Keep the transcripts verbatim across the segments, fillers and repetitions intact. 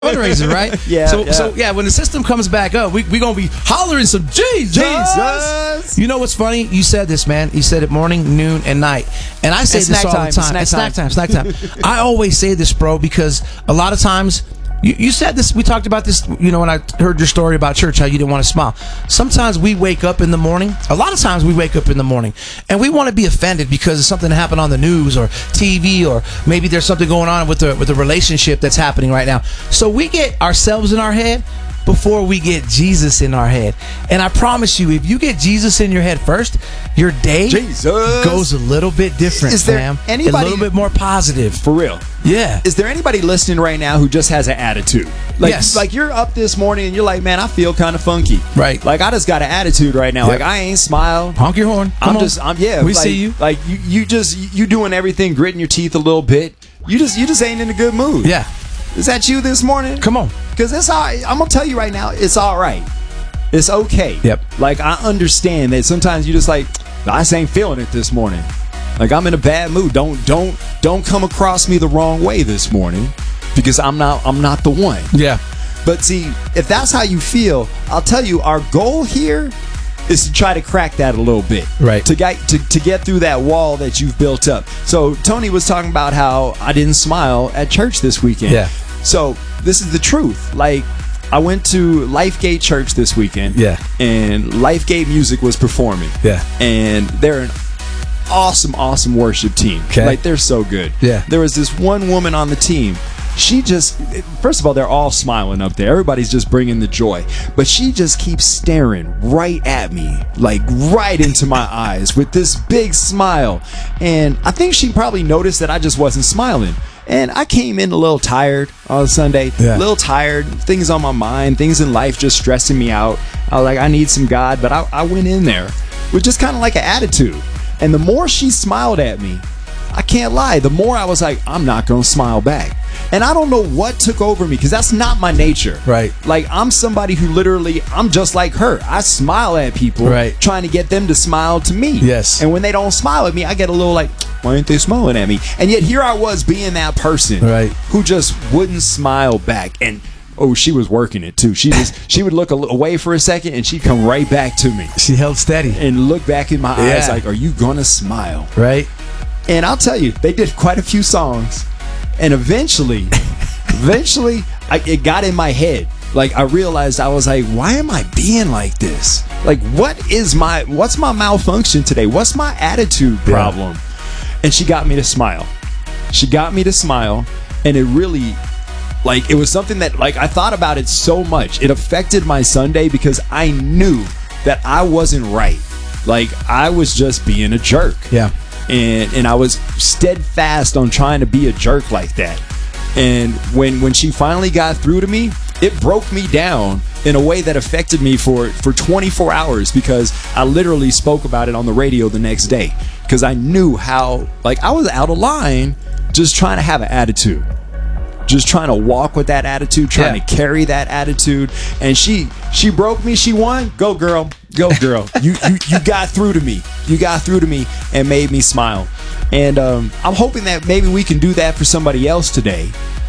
fundraiser, right? Yeah. So, yeah. so yeah, when the system comes back up, we we gonna be hollering some Jesus. Jesus. You know what's funny? You said this, man. You said it morning, noon, and night, and I say And this snack all time, the time. snack It's snack time. time, snack time. I always say this, bro, because a lot of times. You, you said this, we talked about this, you know, when I heard your story about church, how you didn't want to smile. Sometimes we wake up in the morning, a lot of times we wake up in the morning, and we want to be offended because of something that happened on the news or T V, or maybe there's something going on with the, with the relationship that's happening right now. So we get ourselves in our head before we get Jesus in our head. And I promise you, if you get Jesus in your head first, your day Jesus. goes a little bit different, Is there fam. anybody- a little bit more positive. For real. Yeah. Is there anybody listening right now who just has an attitude? Like, Yes. like you're up this morning and you're like, man, I feel kind of funky. Right. Like I just got an attitude right now. Yep. Like I ain't smiled. Honk your horn. Come I'm on. just, I'm yeah. We like, see you. Like you, you just, you doing everything, gritting your teeth a little bit. You just, you just ain't in a good mood. Yeah. Is that you this morning? Come on. Because it's all right. I'm gonna tell you right now, it's all right. It's okay. Yep. Like I understand that sometimes you just like, I just ain't feeling it this morning. Like I'm in a bad mood. Don't don't don't come across me the wrong way this morning, because I'm not I'm not the one. Yeah. But see, if that's how you feel, I'll tell you, our goal here is to try to crack that a little bit. Right. To get to, to get through that wall that you've built up. So Tony was talking about how I didn't smile at church this weekend. Yeah. So this is the truth. Like I went to Lifegate Church this weekend. Yeah. And Lifegate Music was performing. Yeah. And they're an awesome, awesome worship team. Okay. Like they're so good. Yeah. There was this one woman on the team. She just, first of all, they're all smiling up there. Everybody's just bringing the joy. But she just keeps staring right at me, like right into my eyes with this big smile. And I think she probably noticed that I just wasn't smiling. And I came in a little tired on Sunday, Yeah. a little tired, things on my mind, things in life just stressing me out. I was like, I need some God. But I, I went in there with just kind of like an attitude. And the more she smiled at me, I can't lie, the more I was like, I'm not going to smile back. And I don't know what took over me, because that's not my nature. Right. Like, I'm somebody who literally, I'm just like her. I smile at people, Right. trying to get them to smile to me. Yes. And when they don't smile at me, I get a little like, why aren't they smiling at me? And yet here I was being that person Right. who just wouldn't smile back. And oh, she was working it too. She just she would look a, away for a second and she'd come right back to me She held steady. and look back in my Yeah. eyes like, are you gonna smile? Right? And I'll tell you, they did quite a few songs, and eventually, eventually, I, it got in my head. Like I realized, I was like, why am I being like this? Like, what is my, what's my malfunction today? What's my attitude problem? And she got me to smile. She got me to smile, and it really, like, it was something that, like, I thought about it so much. It affected my Sunday because I knew that I wasn't right. Like, I was just being a jerk. Yeah. And and I was steadfast on trying to be a jerk like that. And when when she finally got through to me, it broke me down in a way that affected me for for twenty-four hours, because I literally spoke about it on the radio the next day, because I knew how, like, I was out of line just trying to have an attitude. Just trying to walk with that attitude, trying Yeah. to carry that attitude. And she she broke me, she won. Go girl. Go girl. you, you you got through to me. You got through to me and made me smile. And um, I'm hoping that maybe we can do that for somebody else today.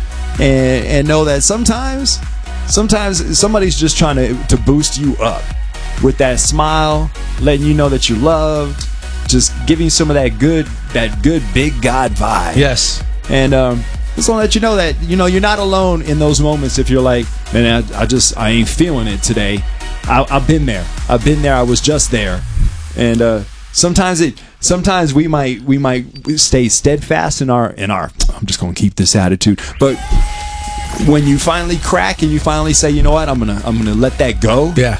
And and know that sometimes sometimes somebody's just trying to, to boost you up with that smile, letting you know that you're loved, just giving you some of that good that good big God vibe. Yes. And um just want to let you know that, you know, you're not alone in those moments. If you're like, man, I, I just, I ain't feeling it today. I, I've been there. I've been there. I was just there. And uh, sometimes it, sometimes we might, we might stay steadfast in our, in our, I'm just going to keep this attitude. But when you finally crack and you finally say, you know what, I'm going to, I'm going to let that go. Yeah.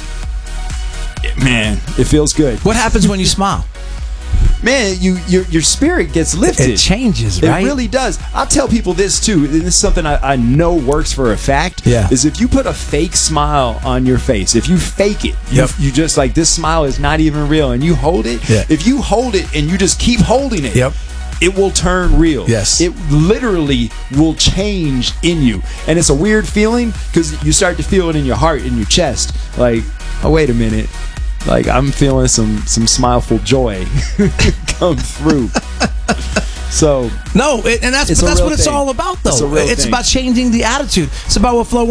Man, it feels good. What happens when you smile? Man, you your your spirit gets lifted. It changes, right? It really does. I'll tell people this too. And this is something I, I know works for a fact. Yeah. Is if you put a fake smile on your face, if you fake it, Yep. you, you just like, this smile is not even real, and you hold it. Yeah. If you hold it and you just keep holding it, Yep. it will turn real. Yes. It literally will change in you. And it's a weird feeling, because you start to feel it in your heart, in your chest. Like, oh, wait a minute. Like, I'm feeling some some smileful joy come through. So no, it, and that's It's but a that's real what it's thing. all about, though. It's a real It's thing. about changing the attitude. It's about what Flo